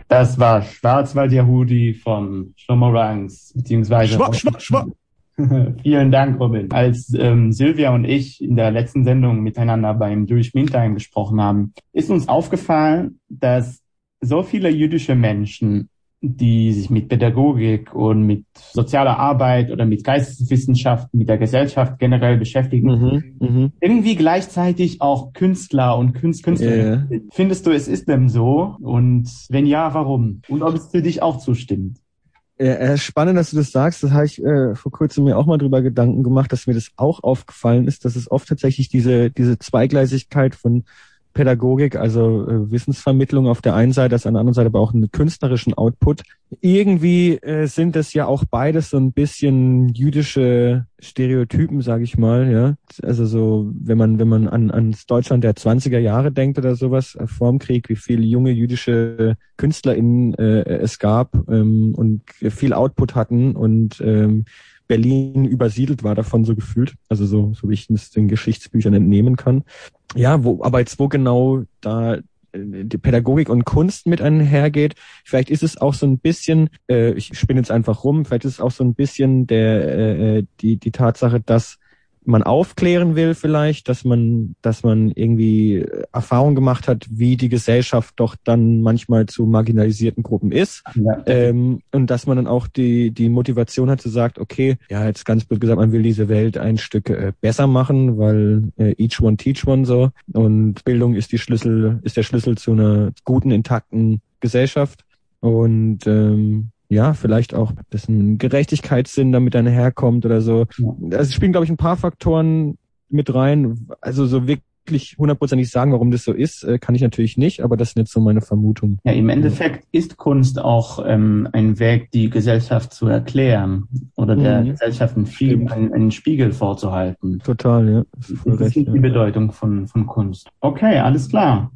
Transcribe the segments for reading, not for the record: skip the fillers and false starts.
Das war Schwarzwald Yehudi von Schlomorangs, beziehungsweise... Schwa. Vielen Dank, Robin. Als Silvia und ich in der letzten Sendung miteinander beim Jewish Meantime gesprochen haben, ist uns aufgefallen, dass so viele jüdische Menschen, die sich mit Pädagogik und mit sozialer Arbeit oder mit Geisteswissenschaften, mit der Gesellschaft generell beschäftigen, irgendwie gleichzeitig auch Künstler und Künstlerinnen sind. Findest du, es ist dem so? Und wenn ja, warum? Und ob es für dich auch zustimmt? Spannend, dass du das sagst. Das habe ich vor kurzem mir auch mal drüber Gedanken gemacht, dass mir das auch aufgefallen ist, dass es oft tatsächlich diese Zweigleisigkeit von Pädagogik, also Wissensvermittlung auf der einen Seite, auf der anderen Seite aber auch einen künstlerischen Output. Irgendwie sind das ja auch beides so ein bisschen jüdische Stereotypen, sage ich mal, ja. Also so, wenn man ans Deutschland der 20er Jahre denkt oder sowas, vorm Krieg, wie viele junge jüdische KünstlerInnen es gab und viel Output hatten und Berlin übersiedelt war davon so gefühlt, also so wie ich es den Geschichtsbüchern entnehmen kann. Ja, wo genau da die Pädagogik und Kunst mit einhergeht, vielleicht ist es auch so ein bisschen, ich spinne jetzt einfach rum, vielleicht ist es auch so ein bisschen die Tatsache, dass man aufklären will vielleicht, dass man irgendwie Erfahrung gemacht hat, wie die Gesellschaft doch dann manchmal zu marginalisierten Gruppen ist. Ja. Und dass man dann auch die Motivation hat, zu sagen, okay, ja, jetzt ganz blöd gesagt, man will diese Welt ein Stück besser machen, weil each one teach one so. Und Bildung ist der Schlüssel zu einer guten, intakten Gesellschaft. Und ja, vielleicht auch, dass ein Gerechtigkeitssinn damit einherkommt oder so. Ja. Also es spielen, glaube ich, ein paar Faktoren mit rein. Also so wirklich 100% sagen, warum das so ist, kann ich natürlich nicht, aber das sind jetzt so meine Vermutungen. Ja, im Endeffekt ist Kunst auch ein Weg, die Gesellschaft zu erklären oder der Gesellschaft einen Spiegel vorzuhalten. Total, ja. Das ist die Bedeutung von Kunst. Okay, alles klar.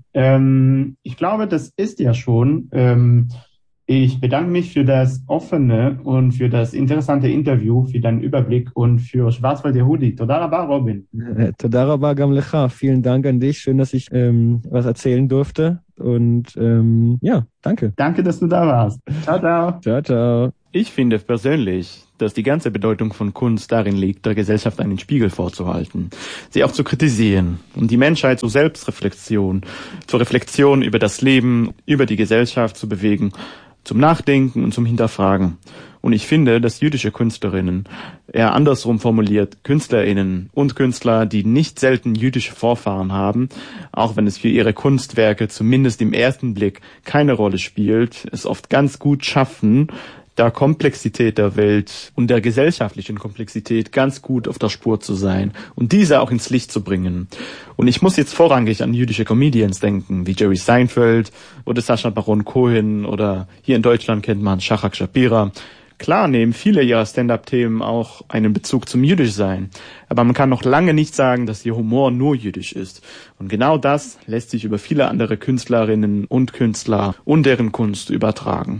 Ich glaube, das ist ja schon... Ich bedanke mich für das offene und für das interessante Interview, für deinen Überblick und für Schwarzwald Yehudi. Toda rabba, Robin. Toda rabba gam lecha. Vielen Dank an dich. Schön, dass ich was erzählen durfte. Und ja, danke. Danke, dass du da warst. Ciao, ciao. Ciao, ciao. Ich finde persönlich, dass die ganze Bedeutung von Kunst darin liegt, der Gesellschaft einen Spiegel vorzuhalten, sie auch zu kritisieren und die Menschheit zur Selbstreflexion, zur Reflexion über das Leben, über die Gesellschaft zu bewegen, zum Nachdenken und zum Hinterfragen. Und ich finde, dass jüdische Künstlerinnen, eher andersrum formuliert, KünstlerInnen und Künstler, die nicht selten jüdische Vorfahren haben, auch wenn es für ihre Kunstwerke zumindest im ersten Blick keine Rolle spielt, es oft ganz gut schaffen, der Komplexität der Welt und der gesellschaftlichen Komplexität ganz gut auf der Spur zu sein und diese auch ins Licht zu bringen. Und ich muss jetzt vorrangig an jüdische Comedians denken, wie Jerry Seinfeld oder Sacha Baron Cohen oder hier in Deutschland kennt man Shachak Shapira. Klar nehmen viele ihrer Stand-up-Themen auch einen Bezug zum Jüdischsein, aber man kann noch lange nicht sagen, dass ihr Humor nur jüdisch ist. Und genau das lässt sich über viele andere Künstlerinnen und Künstler und deren Kunst übertragen.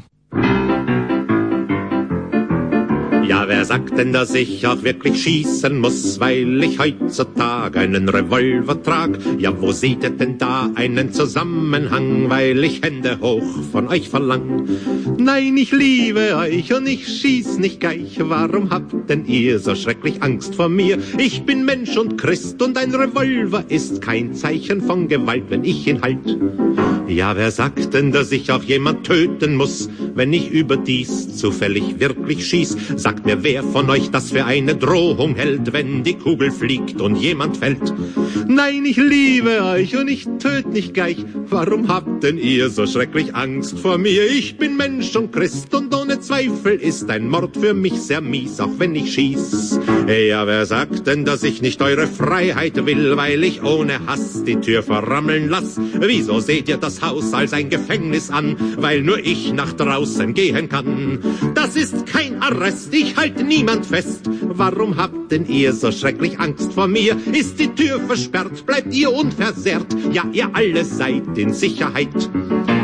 Ja, wer sagt denn, dass ich auch wirklich schießen muss, weil ich heutzutage einen Revolver trag? Ja, wo seht ihr denn da einen Zusammenhang, weil ich Hände hoch von euch verlang? Nein, ich liebe euch und ich schieß nicht gleich. Warum habt denn ihr so schrecklich Angst vor mir? Ich bin Mensch und Christ und ein Revolver ist kein Zeichen von Gewalt, wenn ich ihn halt. Ja, wer sagt denn, dass ich auch jemand töten muss, wenn ich überdies zufällig wirklich schieß? Sagt mir, wer von euch das für eine Drohung hält, wenn die Kugel fliegt und jemand fällt? Nein, ich liebe euch und ich töte nicht gleich. Warum habt denn ihr so schrecklich Angst vor mir? Ich bin Mensch und Christ und ohne Zweifel ist ein Mord für mich sehr mies, auch wenn ich schieß. Ja, wer sagt denn, dass ich nicht eure Freiheit will, weil ich ohne Hass die Tür verrammeln lass? Wieso seht ihr das Haus als ein Gefängnis an, weil nur ich nach draußen gehen kann? Das ist kein Arrest, ich halte niemand fest. Warum habt denn ihr so schrecklich Angst vor mir? Ist die Tür versperrt, bleibt ihr unversehrt? Ja, ihr alle seid in Sicherheit.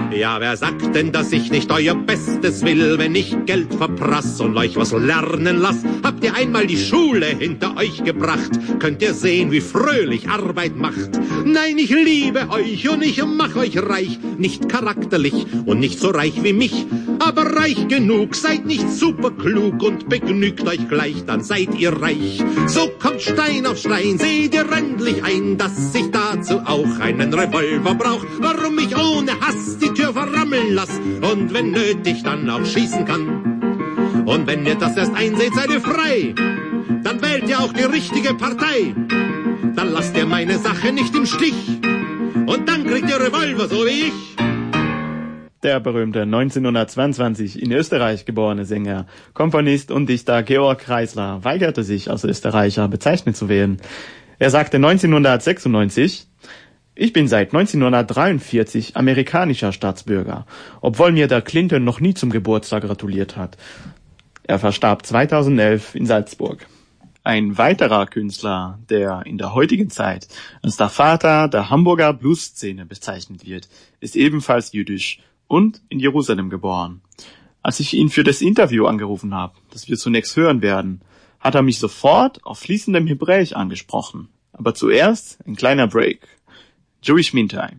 Ja, wer sagt denn, dass ich nicht euer Bestes will, wenn ich Geld verprass und euch was lernen lass? Habt ihr einmal die Schule hinter euch gebracht, könnt ihr sehen, wie fröhlich Arbeit macht. Nein, ich liebe euch und ich mach euch reich, nicht charakterlich und nicht so reich wie mich, aber reich genug, seid nicht superklug und begnügt euch gleich, dann seid ihr reich. So kommt Stein auf Stein, seht ihr endlich ein, dass ich dazu auch einen Revolver brauch, warum ich ohne Hass die Tür verrammeln lass und wenn nötig dann auch schießen kann. Und wenn ihr das erst einseht, seid ihr frei, dann wählt ihr auch die richtige Partei. Dann lasst ihr meine Sache nicht im Stich und dann kriegt ihr Revolver, so wie ich. Der berühmte 1922 in Österreich geborene Sänger, Komponist und Dichter Georg Kreisler weigerte sich, als Österreicher bezeichnet zu werden. Er sagte 1996, ich bin seit 1943 amerikanischer Staatsbürger, obwohl mir der Clinton noch nie zum Geburtstag gratuliert hat. Er verstarb 2011 in Salzburg. Ein weiterer Künstler, der in der heutigen Zeit als der Vater der Hamburger Blues-Szene bezeichnet wird, ist ebenfalls jüdisch und in Jerusalem geboren. Als ich ihn für das Interview angerufen habe, das wir zunächst hören werden, hat er mich sofort auf fließendem Hebräisch angesprochen. Aber zuerst ein kleiner Break. Jewish Meantime.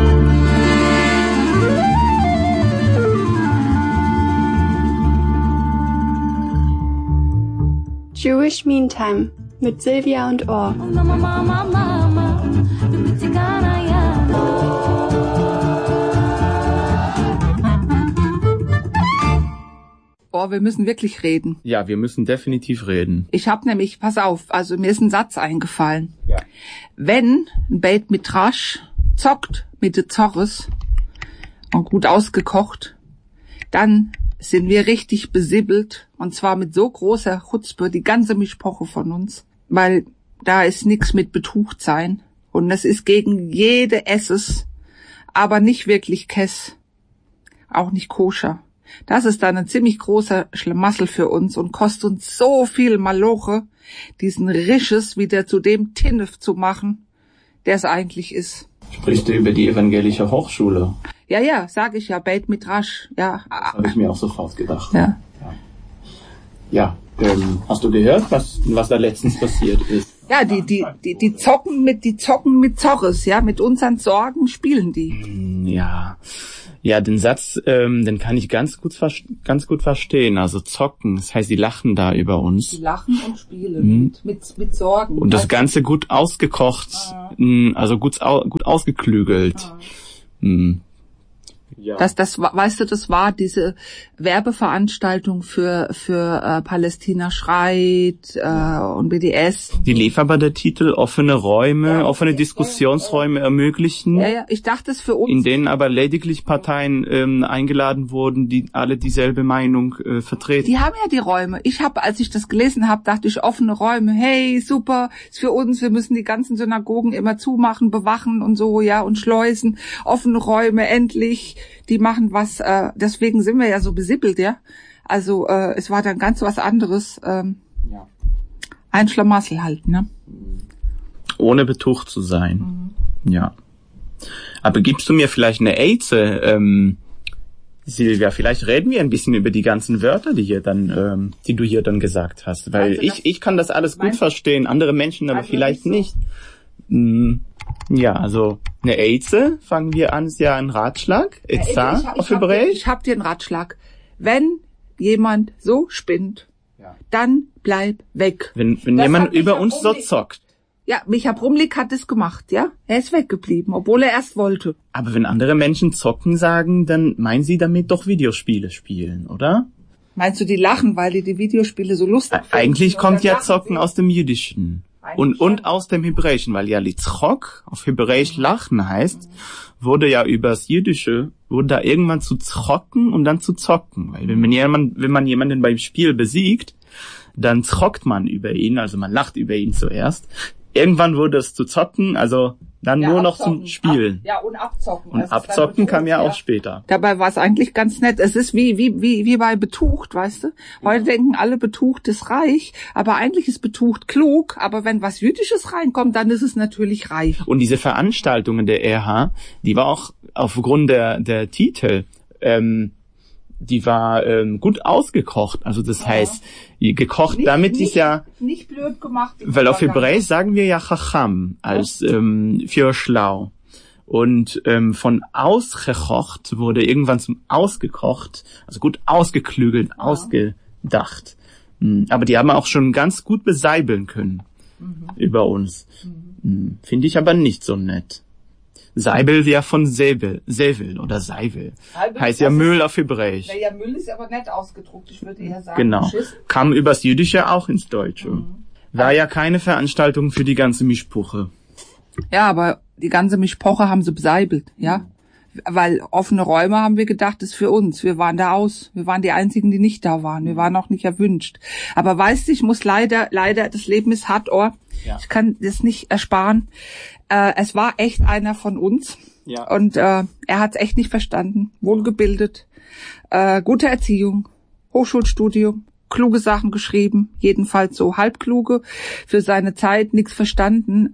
Jewish Meantime mit Silvia und Or. Oh, wir müssen wirklich reden. Ja, wir müssen definitiv reden. Ich habe nämlich, pass auf, also mir ist ein Satz eingefallen. Ja. Wenn ein Beit Midrash zockt mit de Zorres und gut ausgekocht, dann sind wir richtig besibbelt und zwar mit so großer Chutzpe, die ganze Mischpoche von uns, weil da ist nix mit Betucht sein und das ist gegen jede Esses, aber nicht wirklich Kess, auch nicht koscher. Das ist dann ein ziemlich großer Schlamassel für uns und kostet uns so viel Maloche, diesen Risches wieder zu dem Tinnef zu machen, der es eigentlich ist. Sprichst du über die evangelische Hochschule? Ja, sag ich ja, Beit Midrash, ja. Das habe ich mir auch sofort gedacht. Ja. Ja, hast du gehört, was da letztens passiert ist? Ja, die zocken mit Zorres, ja, mit unseren Sorgen spielen die. Ja, den Satz, den kann ich ganz gut verstehen. Also zocken, das heißt, die lachen da über uns. Die lachen und spielen mit Sorgen. Und das Ganze gut ausgekocht, also gut ausgeklügelt. Ja. Das weißt du, das war diese Werbeveranstaltung für Palästina schreit und BDS. Die lief aber der Titel offene Räume, offene Diskussionsräume ermöglichen. Ja, ich dachte es für uns. In denen aber lediglich Parteien eingeladen wurden, die alle dieselbe Meinung vertreten. Die haben ja die Räume. Als ich das gelesen habe, dachte ich, offene Räume, hey, super, ist für uns, wir müssen die ganzen Synagogen immer zumachen, bewachen und so, ja, und schleusen. Offene Räume, endlich. Die machen was, deswegen sind wir ja so besippelt, ja. Also es war dann ganz was anderes. Ein Schlamassel halt, ne? Ohne betucht zu sein. Ja. Aber gibst du mir vielleicht eine Eize, Silvia? Vielleicht reden wir ein bisschen über die ganzen Wörter, die du hier dann gesagt hast. Weil ich kann das alles gut verstehen, andere Menschen aber vielleicht nicht. Ja, also eine Eize, fangen wir an, ist ja ein Ratschlag. Eiza auf Hebräisch. Ich hab dir einen Ratschlag. Wenn jemand so spinnt, dann bleib weg. Wenn jemand über uns so zockt. Ja, Micha Brumlik hat es gemacht, ja. Er ist weggeblieben, obwohl er erst wollte. Aber wenn andere Menschen zocken sagen, dann meinen sie damit doch Videospiele spielen, oder? Meinst du, die lachen, weil die Videospiele so lustig finden? Eigentlich kommt ja Zocken aus dem Jüdischen. Und aus dem Hebräischen, weil ja Litzchok auf Hebräisch lachen heißt, wurde ja übers Jüdische, wurde da irgendwann zu zocken und dann zu zocken. Weil wenn man jemanden beim Spiel besiegt, dann zockt man über ihn, also man lacht über ihn zuerst. Irgendwann wurde es zu zocken, also dann nur noch zum Spielen. Und abzocken. Und abzocken kam ja auch später. Dabei war es eigentlich ganz nett. Es ist wie bei Betucht, weißt du? Heute denken alle, Betucht ist reich, aber eigentlich ist Betucht klug, aber wenn was Jüdisches reinkommt, dann ist es natürlich reich. Und diese Veranstaltungen der RH, die war auch aufgrund der Titel, die war gut ausgekocht. Also das heißt, gekocht, nicht, damit ist ja nicht blöd gemacht. Weil auf Hebräisch sagen wir ja Chacham als für schlau. Und von ausgekocht wurde irgendwann zum ausgekocht, also gut ausgeklügelt, ausgedacht. Aber die haben auch schon ganz gut beseibeln können über uns. Finde ich aber nicht so nett. Seibel wäre von Säbel oder Seivel. Heißt ja Müll auf Hebräisch. Ja, Müll ist aber nett ausgedruckt, ich würde eher sagen. Genau. Schiss. Kam übers Jüdische auch ins Deutsche. War ja keine Veranstaltung für die ganze Mischpuche. Ja, aber die ganze Mischpoche haben sie beseibelt, ja. Weil offene Räume haben wir gedacht, ist für uns. Wir waren da aus. Wir waren die Einzigen, die nicht da waren. Wir waren auch nicht erwünscht. Aber weißt du, ich muss leider, das Leben ist hart, ich kann das nicht ersparen. Es war echt einer von uns. Ja. Und er hat es echt nicht verstanden. Wohlgebildet, gute Erziehung, Hochschulstudium, kluge Sachen geschrieben, jedenfalls so halbkluge, für seine Zeit nichts verstanden.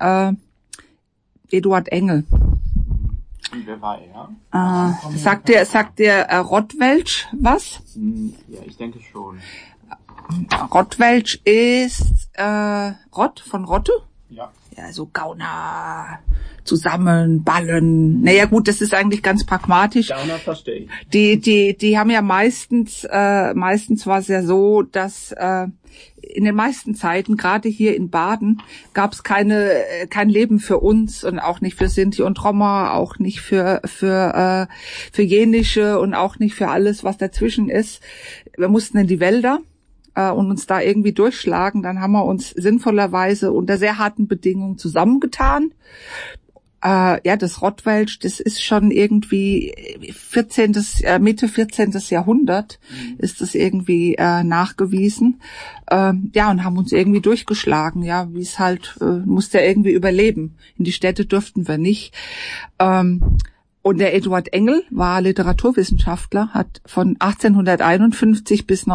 Eduard Engel. Und wer war er? Sagt der Rottwelsch was? Ja, ich denke schon. Rottwelsch ist Rott von Rotte? Ja. Ja, so Gauner, zusammen, ballen. Naja gut, das ist eigentlich ganz pragmatisch. Gauner verstehe ich. Die haben ja meistens war es ja so, dass in den meisten Zeiten, gerade hier in Baden, gab es kein Leben für uns und auch nicht für Sinti und Roma, auch nicht für Jenische und auch nicht für alles, was dazwischen ist. Wir mussten in die Wälder und uns da irgendwie durchschlagen. Dann haben wir uns sinnvollerweise unter sehr harten Bedingungen zusammengetan. Das Rottwelsch, das ist schon irgendwie Mitte 14. Jahrhundert ist das irgendwie nachgewiesen. Und haben uns irgendwie durchgeschlagen, ja, wie es halt, musste ja irgendwie überleben. In die Städte durften wir nicht. Und der Eduard Engel war Literaturwissenschaftler, hat von 1851 bis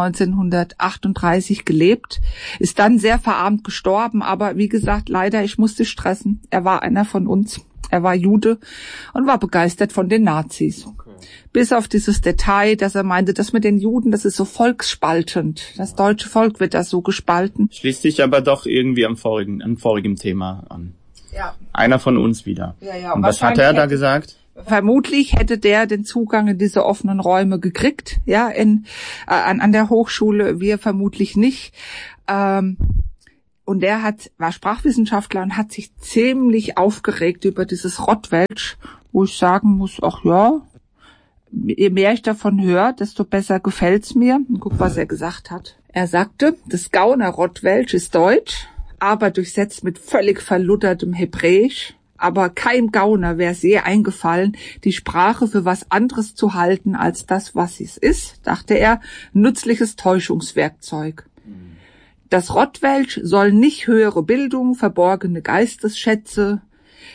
1938 gelebt, ist dann sehr verarmt gestorben, aber wie gesagt, leider, ich musste stressen. Er war einer von uns. Er war Jude und war begeistert von den Nazis. Okay. Bis auf dieses Detail, dass er meinte, das mit den Juden, das ist so volksspaltend. Das deutsche Volk wird da so gespalten. Schließt sich aber doch irgendwie am vorigen Thema an. Ja. Einer von uns wieder. Ja. Und was hat er da gesagt? Vermutlich hätte der den Zugang in diese offenen Räume gekriegt, ja, an der Hochschule, wir vermutlich nicht. Und er war Sprachwissenschaftler und hat sich ziemlich aufgeregt über dieses Rottwelsch, wo ich sagen muss, ach ja, je mehr ich davon höre, desto besser gefällt's mir. Und guck, was er gesagt hat. Er sagte, das Gauner Rottwelsch ist Deutsch, aber durchsetzt mit völlig verluttertem Hebräisch. Aber kein Gauner wäre es je eingefallen, die Sprache für was anderes zu halten als das, was es ist, dachte er, nützliches Täuschungswerkzeug. Das Rottwelsch soll nicht höhere Bildung, verborgene Geistesschätze,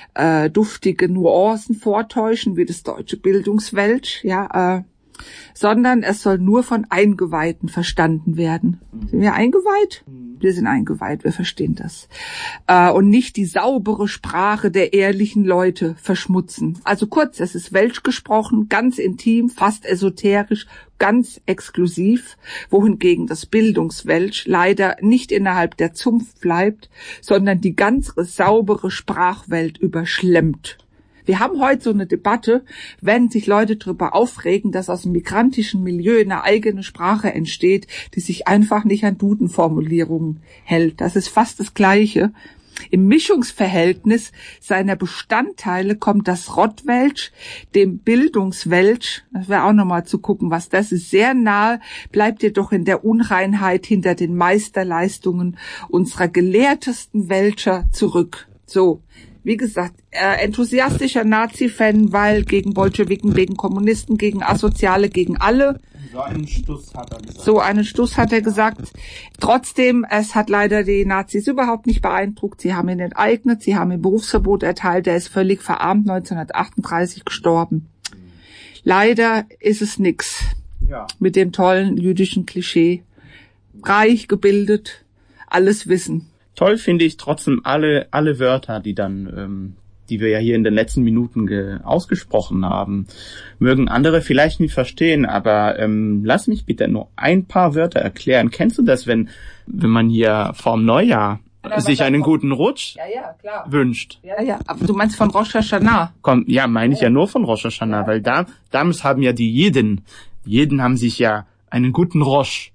duftige Nuancen vortäuschen, wie das deutsche Bildungswelsch, sondern es soll nur von Eingeweihten verstanden werden. Sind wir eingeweiht? Wir sind eingeweiht, wir verstehen das. Und nicht die saubere Sprache der ehrlichen Leute verschmutzen. Also kurz, es ist Welsch gesprochen, ganz intim, fast esoterisch, ganz exklusiv, wohingegen das Bildungswelsch leider nicht innerhalb der Zunft bleibt, sondern die ganze saubere Sprachwelt überschlemmt. Wir haben heute so eine Debatte, wenn sich Leute darüber aufregen, dass aus dem migrantischen Milieu eine eigene Sprache entsteht, die sich einfach nicht an Dudenformulierungen hält. Das ist fast das Gleiche. Im Mischungsverhältnis seiner Bestandteile kommt das Rottwelsch dem Bildungswelsch, das wäre auch nochmal zu gucken, was das ist, sehr nahe, bleibt jedoch in der Unreinheit hinter den Meisterleistungen unserer gelehrtesten Welscher zurück. So. Wie gesagt, enthusiastischer Nazi-Fan, weil gegen Bolschewiken, gegen Kommunisten, gegen Asoziale, gegen alle. So einen Stuss hat er gesagt. So einen Stuss hat er gesagt. Trotzdem, es hat leider die Nazis überhaupt nicht beeindruckt. Sie haben ihn enteignet, sie haben ihm Berufsverbot erteilt. Er ist völlig verarmt, 1938 gestorben. Leider ist es nix mit dem tollen jüdischen Klischee. Reich, gebildet, alles wissen. Toll finde ich trotzdem alle Wörter, die dann die wir ja hier in den letzten Minuten ausgesprochen haben, mögen andere vielleicht nicht verstehen, aber lass mich bitte nur ein paar Wörter erklären. Kennst du das, wenn man hier vorm Neujahr sich einen guten Rutsch wünscht? Ja, aber du meinst von Rosh Hashanah? Meine ich ja nur von Rosh Hashanah, weil damals haben ja die Jeden haben sich ja einen guten Rosh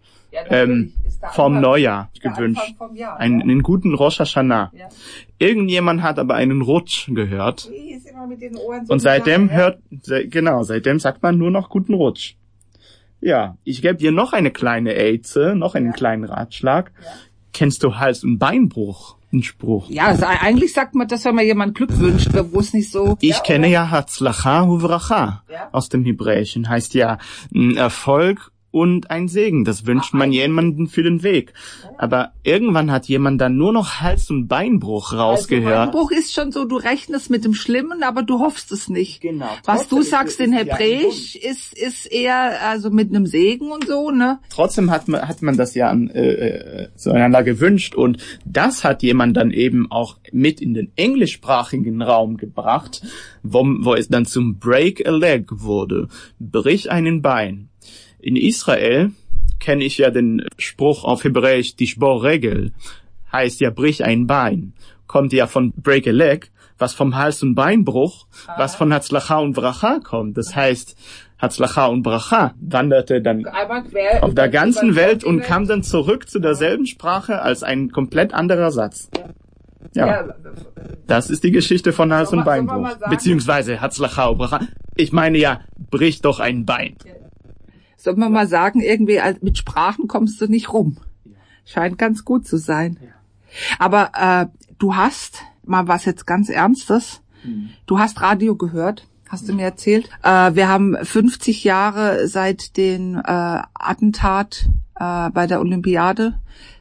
vom Neujahr gewünscht. Einen guten Rosh Hashanah. Ja. Irgendjemand hat aber einen Rutsch gehört. Ist immer mit den Ohren so und seitdem seitdem sagt man nur noch guten Rutsch. Ja, ich gebe dir noch eine kleine Eize, noch einen kleinen Ratschlag. Ja. Kennst du Hals- und Beinbruch? Ein Spruch. Ja, also eigentlich sagt man das, wenn man jemand Glück wünscht, wo es nicht so... Ich kenne ja Hatzlacha uvracha aus dem Hebräischen. Heißt ja Erfolg und ein Segen. Das wünscht man jemandem für den Weg. Aber irgendwann hat jemand dann nur noch Hals- und Beinbruch rausgehört. Also Beinbruch ist schon so, du rechnest mit dem Schlimmen, aber du hoffst es nicht. Genau. Was du sagst in Hebräisch ist eher also mit einem Segen und so, ne? Trotzdem hat man das ja zueinander gewünscht und das hat jemand dann eben auch mit in den englischsprachigen Raum gebracht, wo es dann zum Break a Leg wurde. Brich einen Bein. In Israel kenne ich ja den Spruch auf Hebräisch, Tishbor Regel, heißt ja brich ein Bein. Kommt ja von break a leg, was vom Hals- und Beinbruch, was von Hatzlacha und Bracha kommt. Das heißt, Hatzlacha und Bracha wanderte dann auf der ganzen Welt und kam dann zurück zu derselben Sprache als ein komplett anderer Satz. Ja, das ist die Geschichte von Hals- und Beinbruch. Beziehungsweise Hatzlacha und Bracha. Ich meine ja, brich doch ein Bein. Soll man mal sagen, irgendwie mit Sprachen kommst du nicht rum. Scheint ganz gut zu sein. Aber du hast, mal was jetzt ganz Ernstes, du hast Radio gehört, hast du mir erzählt. Wir haben 50 Jahre seit dem Attentat bei der Olympiade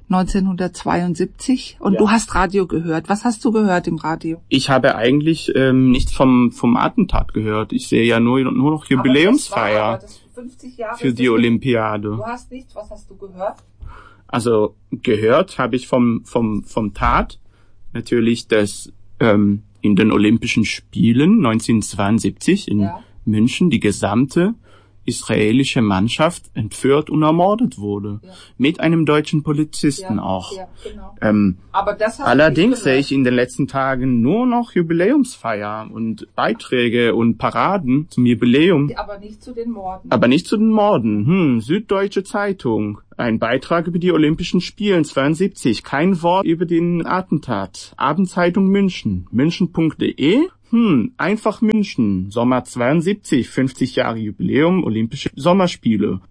1972 und du hast Radio gehört. Was hast du gehört im Radio? Ich habe eigentlich nicht vom Attentat gehört. Ich sehe ja nur noch Jubiläumsfeier. 50 Jahre für die Olympiade. Du hast nichts, was hast du gehört? Also gehört habe ich vom Tat natürlich, dass in den Olympischen Spielen 1972 in München die gesamte israelische Mannschaft entführt und ermordet wurde. Ja. Mit einem deutschen Polizisten auch. Ja, genau. Aber das allerdings sehe ich in den letzten Tagen nur noch Jubiläumsfeier und Beiträge und Paraden zum Jubiläum. Aber nicht zu den Morden. Süddeutsche Zeitung. Ein Beitrag über die Olympischen Spiele 72. Kein Wort über den Attentat. Abendzeitung München. München.de. Einfach München, Sommer 72, 50 Jahre Jubiläum, Olympische Sommerspiele.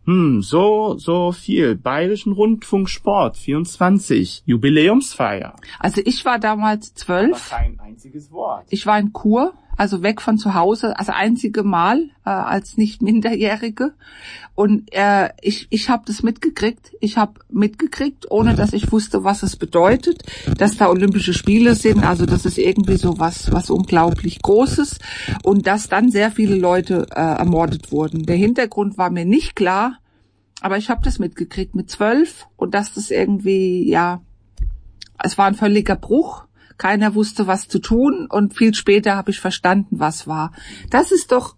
So viel. Bayerischen Rundfunk Sport, 24, Jubiläumsfeier. Also ich war damals 12. Aber kein einziges Wort. Ich war in Chur, also weg von zu Hause, also einzige Mal als nicht Minderjährige. Und ich habe das mitgekriegt. Ich habe mitgekriegt, ohne dass ich wusste, was es bedeutet, dass da Olympische Spiele sind. Also das ist irgendwie so was unglaublich Großes. Und dass dann sehr viele Leute ermordet wurden. Der Hintergrund war mir nicht klar, aber ich habe das mitgekriegt mit 12. Und dass das irgendwie, es war ein völliger Bruch. Keiner wusste, was zu tun. Und viel später habe ich verstanden, was war. Das ist doch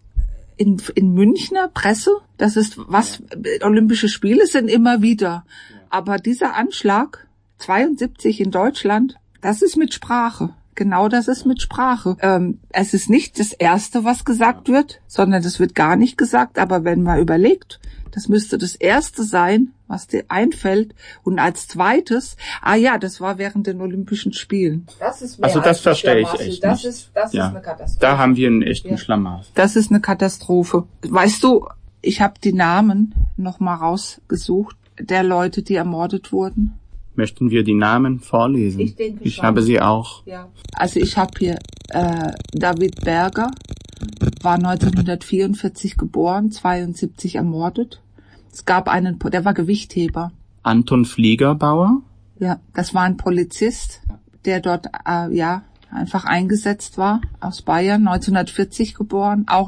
in Münchner Presse, das ist was, Olympische Spiele sind immer wieder. Aber dieser Anschlag, 72 in Deutschland, das ist mit Sprache. Genau, das ist mit Sprache. Es ist nicht das Erste, was gesagt wird, sondern das wird gar nicht gesagt. Aber wenn man überlegt, das müsste das Erste sein, was dir einfällt. Und als Zweites, das war während den Olympischen Spielen. Das verstehe ich echt nicht. Das ist eine Katastrophe. Da haben wir einen echten Schlamassel. Das ist eine Katastrophe. Weißt du, ich habe die Namen noch mal rausgesucht, der Leute, die ermordet wurden. Möchten wir die Namen vorlesen? Ich denke schon. habe sie auch. Ja. Also ich habe hier David Berger, war 1944 geboren, 72 ermordet. Es gab einen, der war Gewichtheber. Anton Fliegerbauer? Ja, das war ein Polizist, der dort einfach eingesetzt war, aus Bayern, 1940 geboren, auch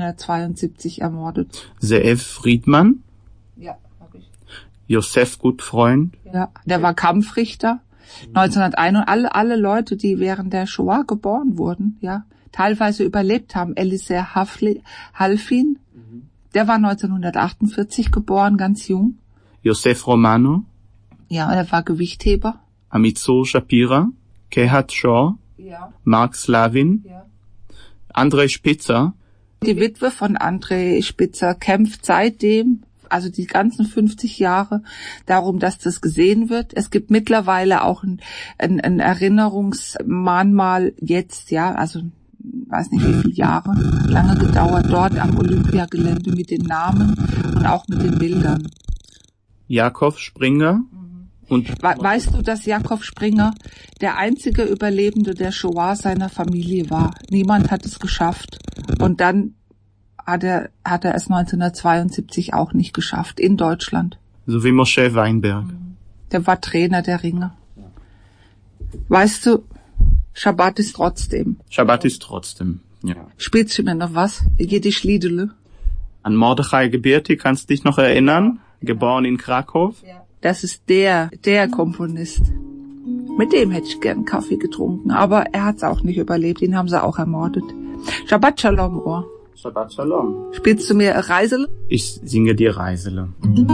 1972 ermordet. Zeev Friedmann? Ja, habe ich. Josef Gutfreund? Ja, der war Kampfrichter, 1901 und alle Leute, die während der Shoah geboren wurden, ja, teilweise überlebt haben. Elisir Halfin, der war 1948 geboren, ganz jung. Yosef Romano. Ja, er war Gewichtheber. Amitzur Shapira. Kehat Shor. Ja. Mark Slavin. Ja. Andrei Spitzer. Die Witwe von Andrei Spitzer kämpft seitdem, also die ganzen 50 Jahre, darum, dass das gesehen wird. Es gibt mittlerweile auch ein Erinnerungsmahnmal jetzt, ja, also weiß nicht wie viele Jahre, lange gedauert, dort am Olympiagelände mit den Namen und auch mit den Bildern. Jakob Springer. Und weißt du, dass Jakob Springer der einzige Überlebende der Shoah seiner Familie war? Niemand hat es geschafft. Und dann hat er es 1972 auch nicht geschafft, in Deutschland. So wie Moshe Weinberg. Der war Trainer der Ringer. Weißt du, Schabbat ist trotzdem. Schabbat ist trotzdem, ja. Spielst du mir noch was? Jiddisch Liedele? An Mordechai Gebirti, kannst du dich noch erinnern? Geboren in Krakow. Das ist der Komponist. Mit dem hätte ich gern Kaffee getrunken, aber er hat's auch nicht überlebt, ihn haben sie auch ermordet. Shabbat Shalom, Ohr. Shabbat Shalom. Spielst du mir Reisele? Ich singe dir Reisele.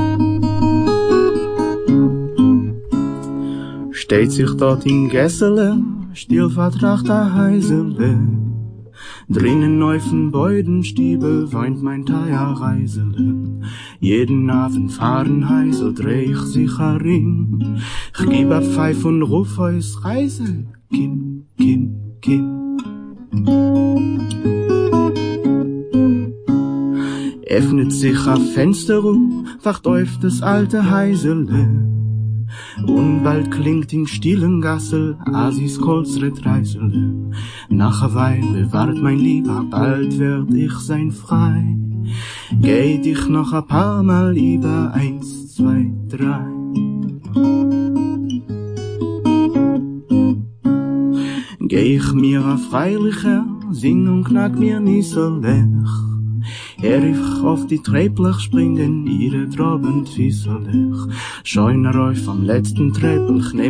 Steht sich dort in Gessele, still vertracht a Heisele. Drinnen auf'n Beudenstiebel weint mein Teier Reisele. Jeden Abend fahren Heisel, dreh ich sich herin. Ich gib a Pfeif und ruf eus Reisel, Kim, Kim, Kim. Öffnet sich a Fenster wacht auf das alte Heisele. Und bald klingt in stillen Gassel Asis Kolzret Reisele. Nach a Weile wart mein Lieber, bald werd ich sein frei. Geh dich noch a paar Mal über 1, 2, 3. Geh ich mir a freilicher, sing und knack mir nie so lech. Ich auf die Trepplich springen, ihre Trabend Fieselech. Scheuner euch vom letzten Treppel,